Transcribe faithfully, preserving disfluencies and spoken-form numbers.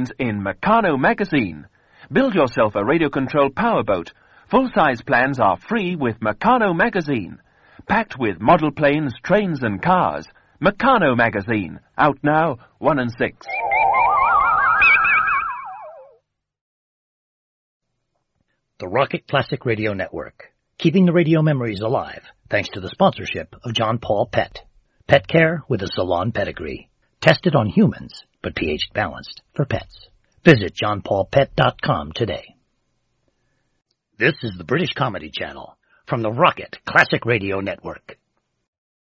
planes in Meccano magazine. Build yourself a radio-controlled powerboat. Full-size plans are free with Meccano magazine. Packed with model planes, trains and cars. Meccano magazine. Out now, one and six. The Rocket Classic Radio Network. Keeping the radio memories alive thanks to the sponsorship of John Paul Pet. Pet care with a salon pedigree. Tested on humans, but pH balanced for pets. Visit john paul pet dot com today. This is the British Comedy Channel from the Rocket Classic Radio Network.